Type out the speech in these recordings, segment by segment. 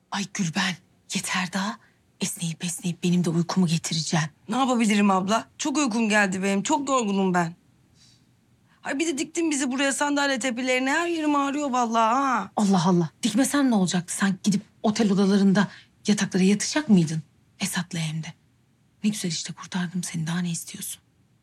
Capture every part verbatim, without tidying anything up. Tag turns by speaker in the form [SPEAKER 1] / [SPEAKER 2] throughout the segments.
[SPEAKER 1] Ay Gülben, yeter daha. Esneyip esneyip benim de uykumu getireceksin.
[SPEAKER 2] Ne yapabilirim abla? Çok uykum geldi benim. Çok yorgunum ben. Ay bir de diktin bizi buraya sandalye tepelerine. Her yerim ağrıyor vallahi ha.
[SPEAKER 1] Allah Allah, dikmesen ne olacaktı? Sen gidip otel odalarında yataklara yatacak mıydın? Esat'la hem de. Ne güzel işte, kurtardım seni, daha ne istiyorsun?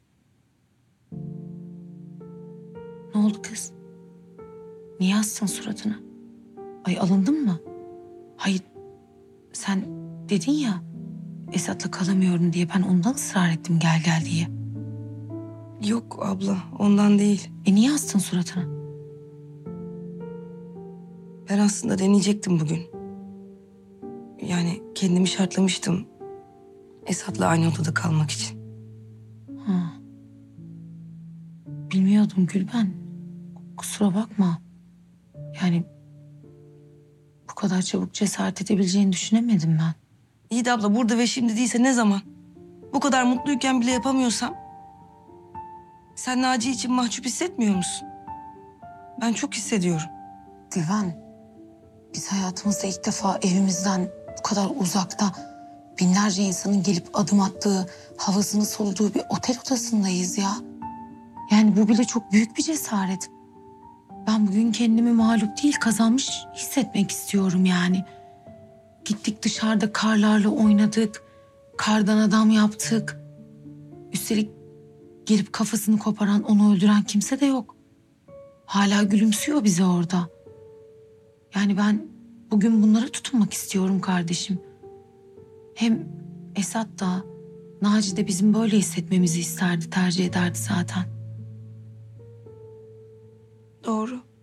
[SPEAKER 1] Ne oldu kız? Niye astın suratını? Ay alındın mı? Hayır, sen dedin ya Esat'la kalamıyorum diye, ben ondan ısrar ettim gel gel diye.
[SPEAKER 2] Yok abla ondan değil.
[SPEAKER 1] E niye astın suratını?
[SPEAKER 2] Ben aslında deneyecektim bugün. Yani kendimi şartlamıştım. Esat'la aynı odada kalmak için.
[SPEAKER 1] Ha. Bilmiyordum Gülben. Kusura bakma. Yani bu kadar çabuk cesaret edebileceğini düşünemedim ben.
[SPEAKER 2] İyi de abla burada ve şimdi değilse ne zaman? Bu kadar mutluyken bile yapamıyorsam... Sen Naci için mahcup hissetmiyor musun? Ben çok hissediyorum.
[SPEAKER 1] Gülben, biz hayatımızda ilk defa evimizden bu kadar uzakta binlerce insanın gelip adım attığı, havasını soluduğu bir otel odasındayız ya. Yani bu bile çok büyük bir cesaret. Ben bugün kendimi mağlup değil, kazanmış hissetmek istiyorum yani. Gittik dışarıda karlarla oynadık, kardan adam yaptık. Üstelik gelip kafasını koparan, onu öldüren kimse de yok. Hala gülümsüyor bize orada. Yani ben bugün bunlara tutunmak istiyorum kardeşim. Hem Esat da, Naci de bizim böyle hissetmemizi isterdi, tercih ederdi zaten.
[SPEAKER 2] Doğru.